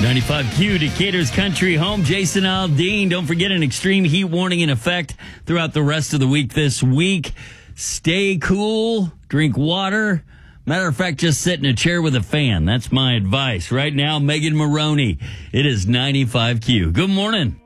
95Q, Decatur's country home. Jason Aldean. Don't forget an extreme heat warning in effect throughout the rest of the week this week. Stay cool, drink water. Matter of fact, just sit in a chair with a fan. That's my advice. Right now, Megan Maroney. It is 95Q. Good morning.